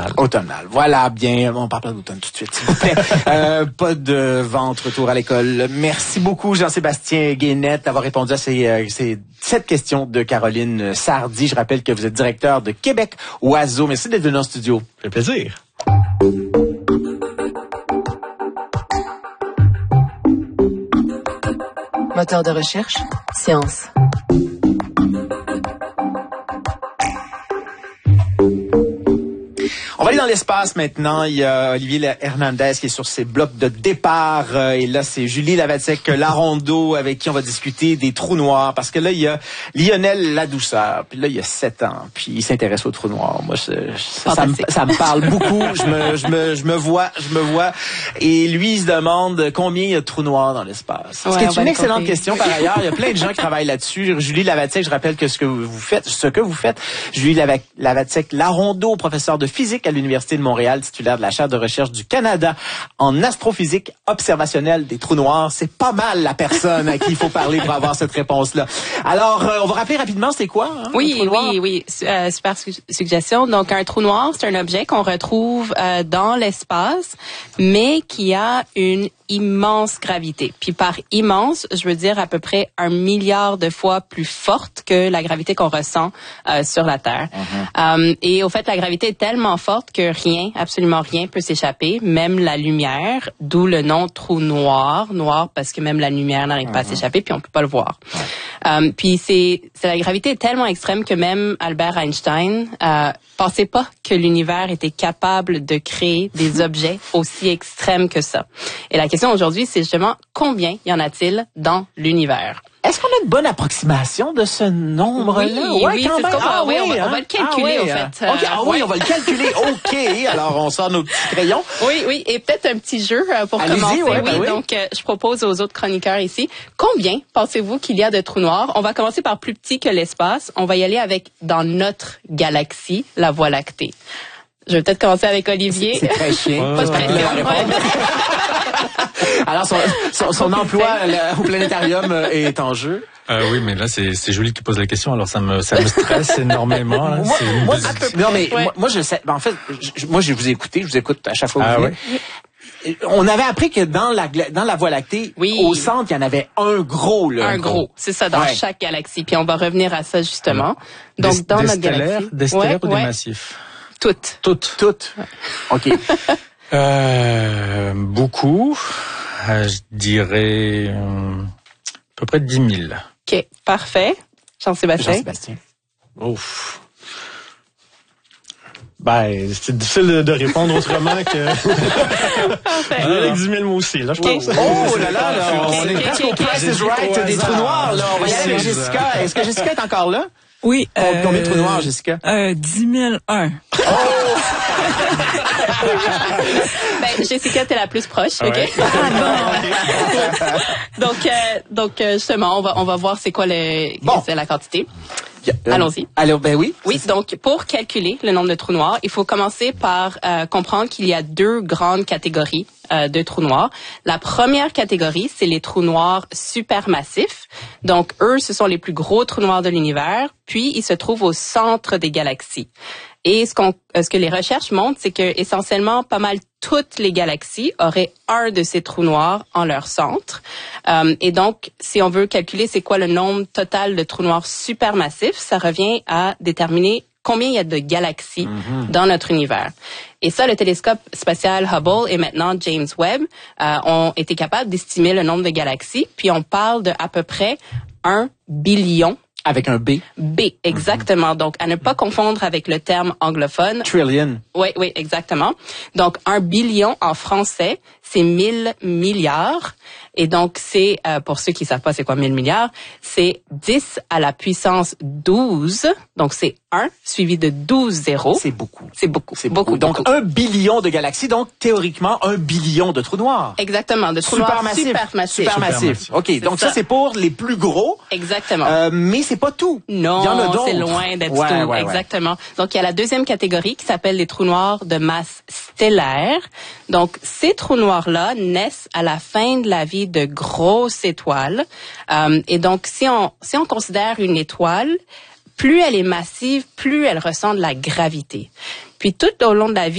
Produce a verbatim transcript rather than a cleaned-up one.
automnale. Automnale. Voilà, bien. On parle pas d'automne tout de suite, s'il vous plaît. euh, pas de vente, retour à l'école. Merci beaucoup, Jean-Sébastien Guénette, d'avoir répondu à ces, euh, ces cette question de Caroline Sardy. Je rappelle que vous êtes directeur de Québec Oiseau. Merci d'être venu en studio. Ça fait plaisir. Moteur de recherche, science. On va aller dans l'espace maintenant. Il y a Olivier Hernandez qui est sur ses blocs de départ. Et là, c'est Julie Lavacek-Larondeau avec qui on va discuter des trous noirs. Parce que là, il y a Lionel Ladouceur. Puis là, il y a sept ans. Puis il s'intéresse aux trous noirs. Moi, ça, ça, ça, me, ça me parle beaucoup. Je me, je me, je me vois, je me vois. Et lui, il se demande combien il y a de trous noirs dans l'espace. Ouais, c'est une excellente compter. question par ailleurs. Il y a plein de gens qui travaillent là-dessus. Julie Lavacek, je rappelle que ce que vous faites, ce que vous faites, Julie Lavacek-Larondeau, professeur de physique à l'Université de Montréal, titulaire de la chaire de recherche du Canada en astrophysique observationnelle des trous noirs. C'est pas mal la personne à qui il faut parler pour avoir cette réponse-là. Alors, euh, on va rappeler rapidement, c'est quoi? Hein, oui, oui, oui. Euh, super su- suggestion. Donc, un trou noir, c'est un objet qu'on retrouve euh, dans l'espace, mais qui a une immense gravité. Puis par immense, je veux dire à peu près un milliard de fois plus forte que la gravité qu'on ressent euh, sur la Terre. Mm-hmm. Euh, et au fait, la gravité est tellement forte que rien, absolument rien peut s'échapper, même la lumière, d'où le nom trou noir. Noir parce que même la lumière n'arrive mm-hmm. pas à s'échapper, puis on peut pas le voir. Ouais. Euh, puis c'est, c'est la gravité est tellement extrême que même Albert Einstein euh, pensait pas que l'univers était capable de créer des objets aussi extrêmes que ça. Et la question aujourd'hui, c'est justement combien y en a-t-il dans l'univers? Est-ce qu'on a une bonne approximation de ce nombre-là? Oui, ouais, oui, c'est ce qu'on va, ah, oui, on, va, hein? on va le calculer, ah, oui, au fait. Okay, ah oui, on va le calculer, OK. Alors, on sort nos petits crayons. Oui, oui, et peut-être un petit jeu pour Allez-y, commencer. Ouais, oui, ben oui. Donc, euh, je propose aux autres chroniqueurs ici, combien pensez-vous qu'il y a de trous noirs? On va commencer par plus petit que l'espace. On va y aller avec, dans notre galaxie, la Voie lactée. Je vais peut-être commencer avec Olivier. C'est, c'est très chiant. Pas de pression. Alors, son, son, son emploi là, au planétarium est en jeu. Euh, oui, mais là, c'est, c'est Julie qui pose la question, alors ça me, ça me stresse énormément. Hein. Moi, c'est moi, une... non, mais ouais. moi, moi, je sais. En fait, je, moi, je vous ai écouté, je vous écoute à chaque fois que ah, vous venez. Oui. On avait appris que dans la dans la Voie lactée, oui. au centre, il y en avait un gros. Là, un gros, gros. C'est ça, dans ouais. chaque galaxie. Puis on va revenir à ça, justement. Des, Donc, dans des notre stellaires, galaxie. Des stellaires ouais, ou ouais. des massifs? Toutes. Toutes. Toutes. Ouais. OK. euh, beaucoup. Euh, je dirais euh, à peu près dix mille. OK, parfait. Jean-Sébastien. Jean-Sébastien. Ouf. Ben, c'est difficile de, de répondre autrement que... Parfait. Avec dix mille, moi aussi, là, je okay. pense. Oh là là, là on okay, est okay, presque okay, au Price is Right des trous noirs, là. On va y aller avec Jessica. Est-ce que Jessica est encore là? Oui. Euh, Combien de trous noirs, Jessica? Euh, dix mille un. Oh! Ben, Jessica, t'es la plus proche, OK? Ouais. Ah, non. donc, euh, donc, justement, on va, on va voir c'est quoi le, bon. c'est la quantité. Euh, Allons-y. Alors, ben oui. Oui, donc, pour calculer le nombre de trous noirs, il faut commencer par euh, comprendre qu'il y a deux grandes catégories euh, de trous noirs. La première catégorie, c'est les trous noirs supermassifs. Donc, eux, ce sont les plus gros trous noirs de l'univers. Puis, ils se trouvent au centre des galaxies. Et ce qu'on, ce que les recherches montrent, c'est que essentiellement, pas mal toutes les galaxies auraient un de ces trous noirs en leur centre. Euh, et donc, si on veut calculer c'est quoi le nombre total de trous noirs supermassifs, ça revient à déterminer combien il y a de galaxies mm-hmm. dans notre univers. Et ça, le télescope spatial Hubble et maintenant James Webb euh, ont été capables d'estimer le nombre de galaxies. Puis on parle de à peu près un billion. Avec un B. B, exactement. Mm-hmm. Donc, à ne pas confondre avec le terme anglophone. Trillion. Oui, oui, exactement. Donc, un billion en français, c'est mille milliards. Et donc, c'est, euh, pour ceux qui savent pas c'est quoi mille milliards, c'est dix à la puissance douze. Donc, c'est un suivi de douze zéros. C'est beaucoup. C'est beaucoup. C'est beaucoup. beaucoup. Donc, beaucoup. un billion de galaxies. Donc, théoriquement, un billion de trous noirs. Exactement. De trous noirs supermassifs. Supermassifs. OK. C'est donc, ça. ça, c'est pour les plus gros. Exactement. Euh, mais c'est pas tout. Non, il y en a d'autres. C'est loin d'être ouais, tout. Ouais, Exactement. Ouais. Donc, il y a la deuxième catégorie qui s'appelle les trous noirs de masse stellaire. Donc, ces trous noirs-là naissent à la fin de la vie de grosses étoiles. Euh, et donc, si on, si on considère une étoile, plus elle est massive, plus elle ressent de la gravité. Puis, tout au long de la vie,